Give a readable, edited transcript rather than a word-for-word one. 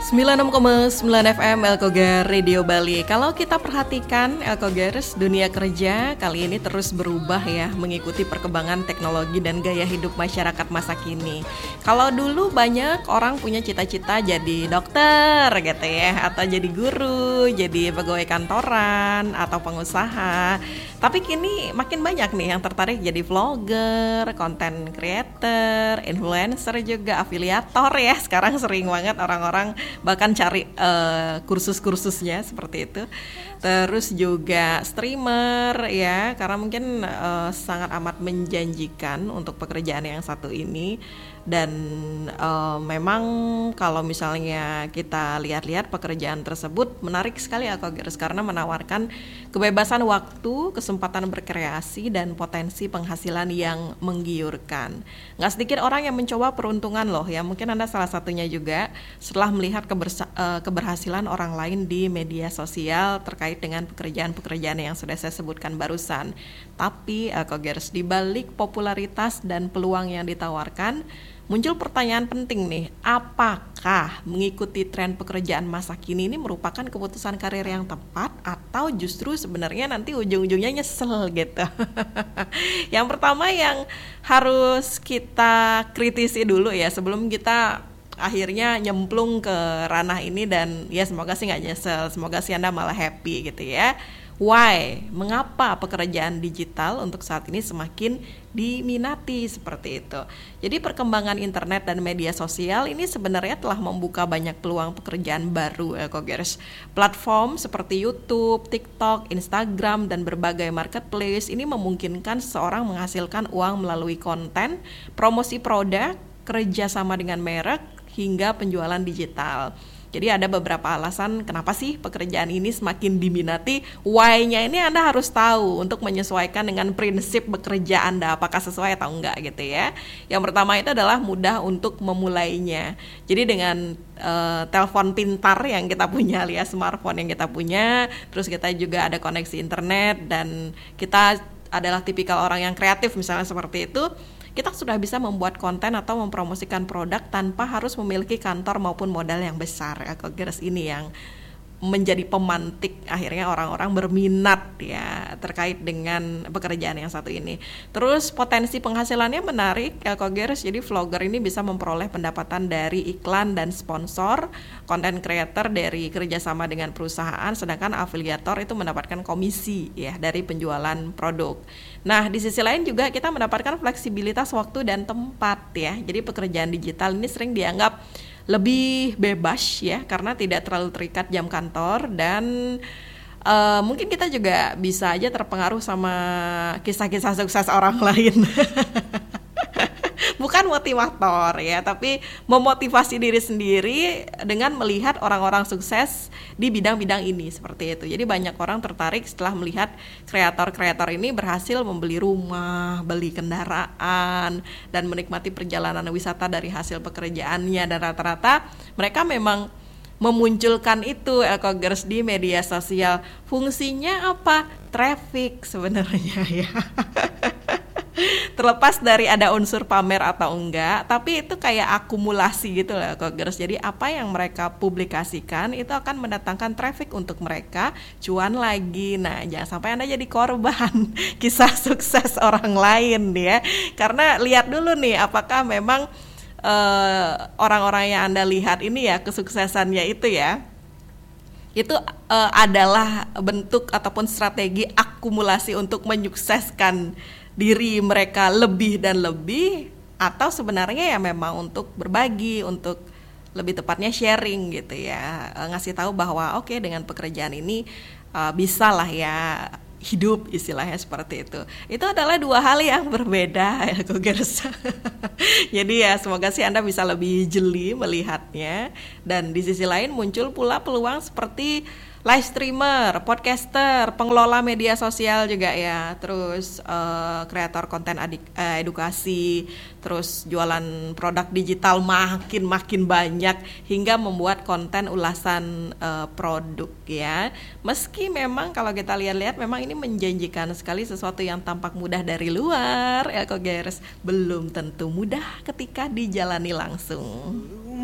96,9 FM Elkogar Radio Bali. Kalau kita perhatikan Elkogers, dunia kerja kali ini terus berubah ya, mengikuti perkembangan teknologi dan gaya hidup masyarakat masa kini. Kalau dulu banyak orang punya cita-cita jadi dokter gitu ya, atau jadi guru, jadi pegawai kantoran atau pengusaha. Tapi kini makin banyak nih yang tertarik jadi vlogger, content creator, influencer juga, afiliator ya. Sekarang sering banget orang-orang bahkan cari kursus-kursusnya seperti itu. Terus juga streamer ya, karena mungkin sangat amat menjanjikan untuk pekerjaan yang satu ini. Dan memang kalau misalnya kita lihat-lihat pekerjaan tersebut menarik sekali Elkogers, karena menawarkan kebebasan waktu, kesempatan berkreasi, dan potensi penghasilan yang menggiurkan. Nggak sedikit orang yang mencoba peruntungan loh ya, mungkin Anda salah satunya juga setelah melihat keberhasilan orang lain di media sosial terkait dengan pekerjaan-pekerjaan yang sudah saya sebutkan barusan. Tapi Elkogers, di balik popularitas dan peluang yang ditawarkan, muncul pertanyaan penting nih, apakah mengikuti tren pekerjaan masa kini ini merupakan keputusan karir yang tepat atau justru sebenarnya nanti ujung-ujungnya nyesel gitu. Yang pertama yang harus kita kritisi dulu ya sebelum kita akhirnya nyemplung ke ranah ini, dan ya semoga sih nggak nyesel, semoga sih Anda malah happy gitu ya. Why? Mengapa pekerjaan digital untuk saat ini semakin diminati seperti itu? Jadi perkembangan internet dan media sosial ini sebenarnya telah membuka banyak peluang pekerjaan baru Elkogers. Platform seperti YouTube, TikTok, Instagram, dan berbagai marketplace ini memungkinkan seseorang menghasilkan uang melalui konten, promosi produk, kerja sama dengan merek, hingga penjualan digital. Jadi ada beberapa alasan kenapa sih pekerjaan ini semakin diminati. Why-nya ini Anda harus tahu untuk menyesuaikan dengan prinsip bekerja Anda, apakah sesuai atau enggak gitu ya. Yang pertama itu adalah mudah untuk memulainya. Jadi dengan telepon pintar yang kita punya alias smartphone yang kita punya, terus kita juga ada koneksi internet, dan kita adalah tipikal orang yang kreatif misalnya seperti itu, kita sudah bisa membuat konten atau mempromosikan produk tanpa harus memiliki kantor maupun modal yang besar. Elkogers, ini yang menjadi pemantik akhirnya orang-orang berminat ya terkait dengan pekerjaan yang satu ini. Terus potensi penghasilannya menarik Elkogers, jadi vlogger ini bisa memperoleh pendapatan dari iklan dan sponsor, content creator dari kerjasama dengan perusahaan, sedangkan afiliator itu mendapatkan komisi ya dari penjualan produk. Nah, di sisi lain juga kita mendapatkan fleksibilitas waktu dan tempat ya. Jadi pekerjaan digital ini sering dianggap lebih bebas ya, karena tidak terlalu terikat jam kantor, dan mungkin kita juga bisa aja terpengaruh sama kisah-kisah sukses orang lain. Bukan motivator ya, tapi memotivasi diri sendiri dengan melihat orang-orang sukses di bidang-bidang ini seperti itu. Jadi banyak orang tertarik setelah melihat kreator-kreator ini berhasil membeli rumah, beli kendaraan, dan menikmati perjalanan wisata dari hasil pekerjaannya, dan rata-rata mereka memang memunculkan itu Elkogers di media sosial. Fungsinya apa? Traffic sebenarnya ya. Terlepas dari ada unsur pamer atau enggak, tapi itu kayak akumulasi gitu lah Elkogers. Jadi apa yang mereka publikasikan itu akan mendatangkan traffic untuk mereka, cuan lagi. Nah, jangan sampai Anda jadi korban kisah sukses orang lain ya. Karena lihat dulu nih apakah memang orang-orang yang Anda lihat ini ya kesuksesannya itu ya, itu adalah bentuk ataupun strategi akumulasi untuk menyukseskan diri mereka lebih dan lebih, atau sebenarnya ya memang untuk berbagi, untuk lebih tepatnya sharing gitu ya, ngasih tahu bahwa oke, dengan pekerjaan ini bisa lah ya hidup, istilahnya seperti itu. Itu adalah dua hal yang berbeda ya Elkogers. Jadi ya semoga sih Anda bisa lebih jeli melihatnya. Dan di sisi lain muncul pula peluang seperti live streamer, podcaster, pengelola media sosial juga ya, terus kreator konten edukasi, terus jualan produk digital makin banyak, hingga membuat konten ulasan produk ya. Meski memang kalau kita lihat-lihat memang ini menjanjikan sekali, sesuatu yang tampak mudah dari luar Elkogers belum tentu mudah ketika dijalani langsung.